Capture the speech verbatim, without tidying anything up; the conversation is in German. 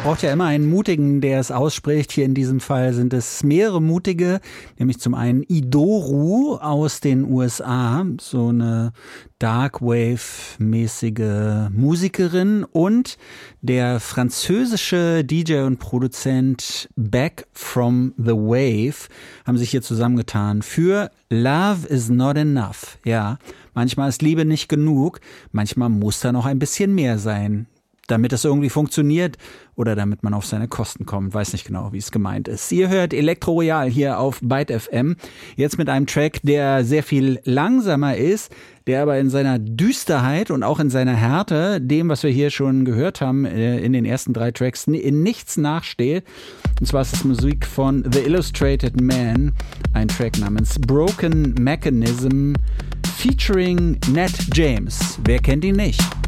braucht ja immer einen Mutigen, der es ausspricht. Hier in diesem Fall sind es mehrere Mutige, nämlich zum einen Idoru aus den U S A, so eine Darkwave-mäßige Musikerin, und der französische D J und Produzent Back from the Wave haben sich hier zusammengetan für Love is not enough. Ja, manchmal ist Liebe nicht genug, manchmal muss da noch ein bisschen mehr sein, damit das irgendwie funktioniert oder damit man auf seine Kosten kommt. Weiß nicht genau, wie es gemeint ist. Ihr hört Elektro Royal hier auf Byte F M. Jetzt mit einem Track, der sehr viel langsamer ist, der aber in seiner Düsterheit und auch in seiner Härte dem, was wir hier schon gehört haben, in den ersten drei Tracks, in nichts nachsteht. Und zwar ist das Musik von The Illustrated Man, ein Track namens Broken Mechanism featuring Nat James. Wer kennt ihn nicht?